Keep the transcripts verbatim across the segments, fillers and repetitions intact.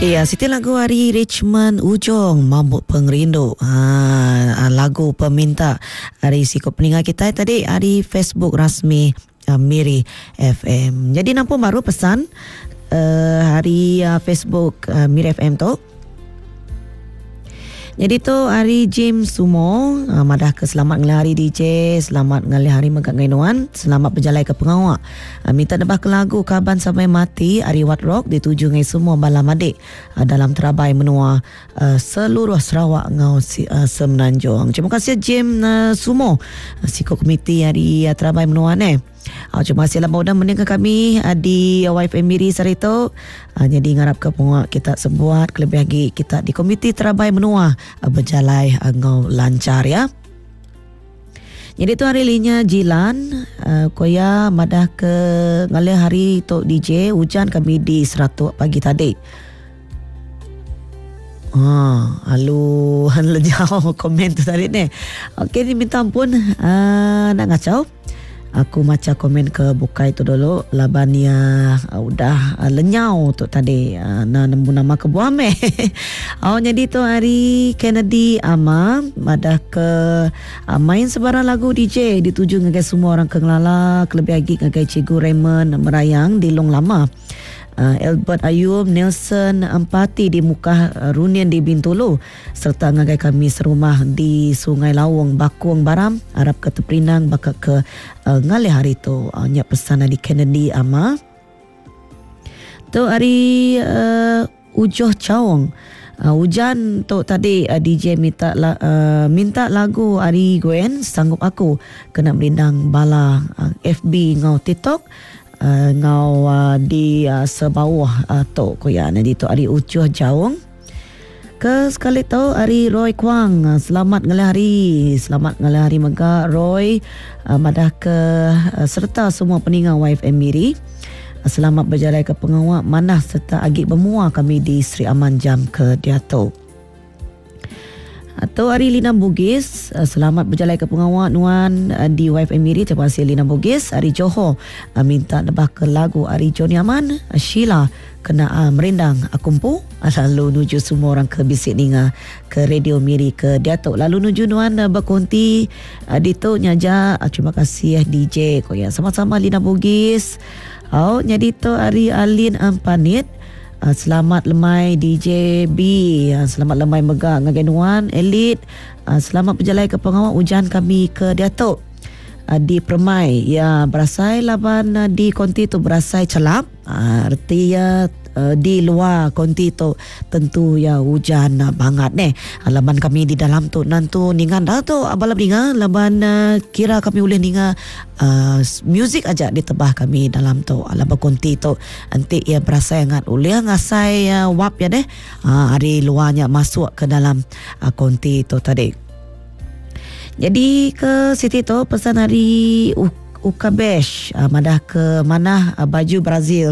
Ya, Siti lagu hari Richmond Ujong Mambut Pengrindu. Ha, lagu peminta hari sikap peningat kita tadi hari Facebook rasmi uh, Miri F M. Jadi nampak baru pesan uh, hari uh, Facebook uh, Miri F M tu. Jadi tu hari Jim Sumo uh, madah ke selamat ngalih hari D J, selamat ngalih hari megak ngainuan, selamat berjalan ke pengawak. Uh, minta debah ke lagu Kaban Sampai Mati hari Wat Rock dituju ngai semua bala madik uh, dalam terabai menua uh, seluruh Sarawak ngau si, uh, Semenanjung. Terima kasih Jim uh, Sumo uh, sikut komiti hari uh, terabai menua ni. Uh, terima kasih lah mudah mendengar kami uh, di uh, Y F M Miri sehari tu. Uh, jadi ngarap ke penguat kita sebuat kelebih lagi kita di komiti terabai menua uh, berjalan uh, ngau lancar ya. Jadi tu hari linya Jilan uh, koya madah ke ngalih hari tu D J hujan kami di seratus pagi tadi. Ha, alu han lejau komen tu tadi ni. Okey ni minta ampun uh, nak ngacau. Aku macam komen ke bukai tu dulu laban ya uh, udah uh, lenyau tu tadi uh, na nemu nama ke buame. Oh jadi tu hari Kennedy Ama madah ke uh, main sebarang lagu D J dituju ngagai semua orang kengelala kelebih lagi ngagai Cikgu Raymond Merayang di Long Lama. Uh, Albert Ayub, Nelson Empati di Muka uh, Runian di Bintulu serta ngagai kami serumah di Sungai Lawang Bakuang Baram harap ke Teperinang bakal ke uh, ngalih hari tu uh, nyak pesan di Kennedy Ama tu hari uh, Ujoh Chawang uh, hujan tu tadi uh, D J minta la, uh, minta lagu Ari Gwen Sanggup Aku kena berindang bala uh, F B ngau TikTok Uh, ngau uh, di uh, sebawah uh, tu koya jadi tu hari Ucuh Jawang ke sekali tu hari Roy Kwang uh, selamat ngalih hari selamat ngalih hari megak Roy uh, madah ke uh, serta semua peningat Y F M Miri uh, selamat berjalan ke pengawak manah serta agik bermua kami di Sri Aman Jam ke Diato. Atau hari Lina Bugis selamat berjalan ke pengawak nuan di Y F M Miri. Terima kasih Lina Bugis. Hari Johor minta lebah ke lagu hari Joni Aman Sheila kena uh, merindang akumpu lalu nuju semua orang ke Bisik Ninga ke Radio Miri ke Datuk lalu nuju nuan uh, berkonti uh, di tu nyaja uh, terima kasih uh, D J ko ya sama-sama Lina Bugis. Oh jadi tu hari Alin Ampanit. Uh, selamat lemai D J B, uh, selamat lemai megak ngaganuan elit, uh, selamat berjalan ke pengawal hujan kami ke Datuk uh, di Permai ya berasai laban uh, di konti tu berasai celap uh, arti ya uh, di luar konti tu tentu ya hujan uh, banget ni uh, laban kami di dalam tu nantu ningan dah tu abalab ninga laban uh, kira kami boleh ninga Uh, music aja ditebah kami dalam tu ala berkonti tu nanti ia berasa sangat ulia ngasai uh, wap ya deh uh, hari luarnya masuk ke dalam uh, konti tu tadi. Jadi ke Siti tu pesan hari uh, Ukabesh uh, madah ke mana uh, baju Brazil.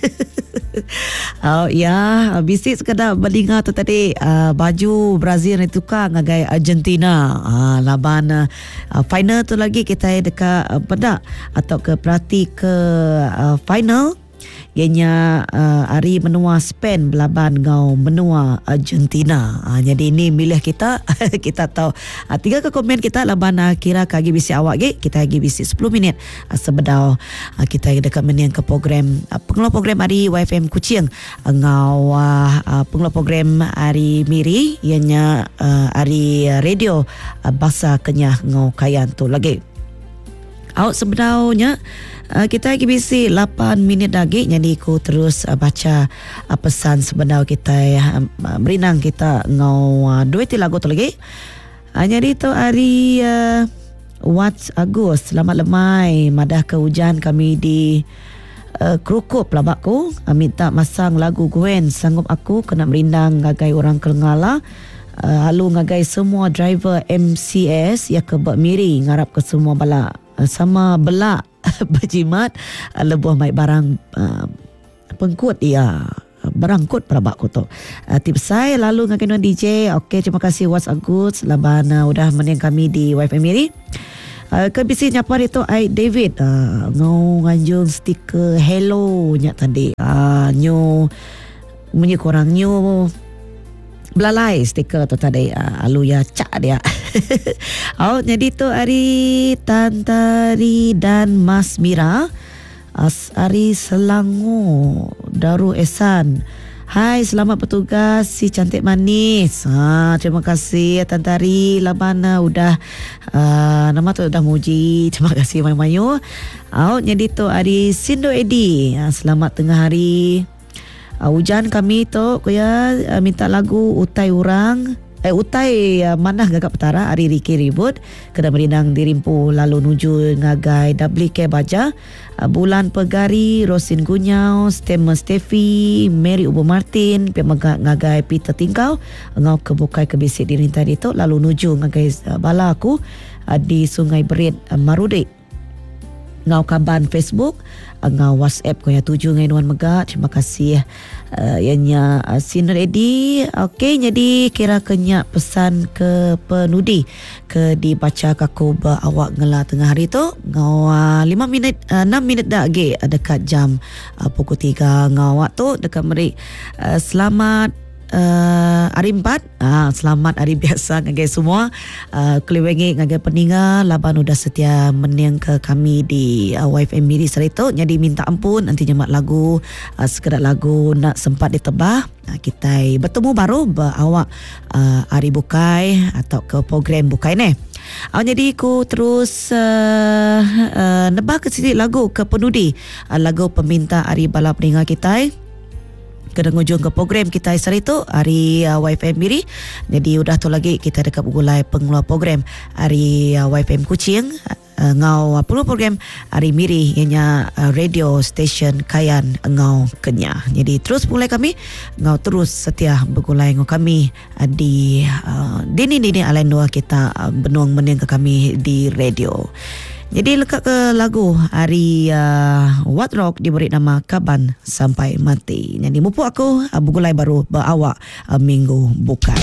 Oh ya, bisik sekadar berdengar tu tadi uh, baju Brazil ni tukar ngagai Argentina. Uh, laban uh, final tu lagi kita dekat uh, bedak atau ke perhati ke uh, final ianya uh, hari menua Spain belaban ngau menua Argentina. Uh, jadi ini milih kita kita tahu uh, tiga ke komen kita laban uh, kira kagi bisi awak ge kita lagi bisi sepuluh minit uh, sebedau uh, kita dekat meniang ke program uh, pengelola program hari Y F M Kuching uh, ngau uh, uh, pengelola program hari Miri ianya uh, hari radio uh, bahasa Kenyah ngau Kayan tu lagi. Out sebenarnya uh, kita lagi bisi lapan minit lagi jadi aku terus uh, baca uh, pesan sebenar kita uh, berinang kita ngau uh, dua ti lagu tu lagi. Uh, jadi tu hari uh, Wat Agus selamat lemai madah ke hujan kami di uh, Kerukup labakku uh, minta masang lagu Gwen Sanggup Aku kena merindang ngagai orang Kelengala. Uh, halu ngagai semua driver M C S ya ke Bak Miri ngarap ke semua bala uh, sama belak berjimat uh, lebuh mai barang uh, pengkut ya barang kut perabak ku tu uh, tips saya lalu ngagai D J. Okey terima kasih Was Agus laban uh, udah meneng kami di Y F M Miri. Uh, ke bisi nyapa itu ai David uh, ngau nganjung stiker hello nya tadi uh, nyu Munyi korangnya belalai stiker tu tadi uh, alu ya cak dia. Oh, jadi tu hari Tantari dan Mas Mira As Ari Selangor Darul Ehsan. Hai, selamat bertugas si cantik manis. Ha, terima kasih Tantari Labana udah uh, nama tu udah muji. Terima kasih Mayu-Mayu. Oh, jadi tu hari Sindo Edi. Ha, selamat tengah hari. Uh, hujan kami tu kuya uh, minta lagu Utai Urang. Eh, utai uh, manah gagap petara hari Riki ribut kena merinang dirimpu lalu nuju ngagai W K Baja, uh, Bulan Pegari, Rosin Gunyau, Stemma Stefi, Mary Ubo Martin, pemegak ngagai Peter Tingkau ngau kebukai kebisik diri tadi tu lalu nuju ngagai uh, bala aku uh, di Sungai Berit uh, Marudik ngau kaban Facebook, ngau WhatsApp kau yang tuju ngai Nuan Megak. Terima kasih uh, ianya uh, Sinar Edi. Okey, jadi kira kenya pesan ke penudi ke dibaca kaku ba awak ngela tengah hari tu ngau uh, lima minit uh, enam minit dah ge dekat jam uh, pukul tiga ngau awak tu dekat meri uh, selamat Uh, hari empat, uh, selamat hari biasa ngagai semua. Uh, Keliwengi ngagai peninga laban udah setia meniang ke kami di uh, Y F M Miri Serito. Jadi minta ampun nanti nyemat lagu uh, sekedar lagu nak sempat ditebah. Uh, kita bertemu baru awak uh, hari bukai atau ke program bukai ni. Uh, jadi aku terus uh, uh, nebah ke sini lagu ke penudi uh, lagu peminta hari bala peninga kita. Kena ngujung ke program kita hari itu hari uh, Y F M Miri. Jadi udah tu lagi kita dekat bergulai pengeluar program hari uh, Y F M Kuching uh, ngau uh, penuh program hari Miri ianya uh, radio station Kayan ngau Kenya. Jadi terus mulai kami ngau terus setia bergulai ngau kami uh, di uh, dini-dini alain dua kita uh, benuang mening ke kami di radio. Jadi lekat ke lagu hari uh, What Rock diberi nama Kaban Sampai Mati. Jadi mupu aku uh, bergulai baru berawak uh, minggu bukan.